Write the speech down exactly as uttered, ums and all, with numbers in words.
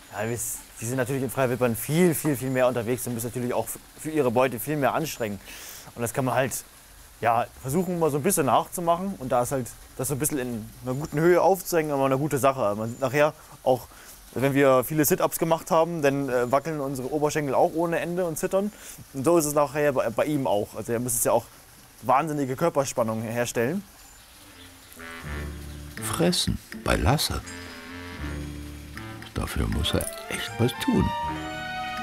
Ja, wir s- die sind natürlich in freier Wildbahn viel, viel, viel mehr unterwegs und müssen natürlich auch f- für ihre Beute viel mehr anstrengen. Und das kann man halt ja, versuchen, mal so ein bisschen nachzumachen. Und da ist halt das so ein bisschen in einer guten Höhe aufzuhängen, aber eine gute Sache. Man sieht nachher auch, wenn wir viele Sit-Ups gemacht haben, dann äh, wackeln unsere Oberschenkel auch ohne Ende und zittern. Und so ist es nachher bei, bei ihm auch. Also er muss es ja auch wahnsinnige Körperspannung herstellen. Fressen bei Lasse. Dafür muss er echt was tun.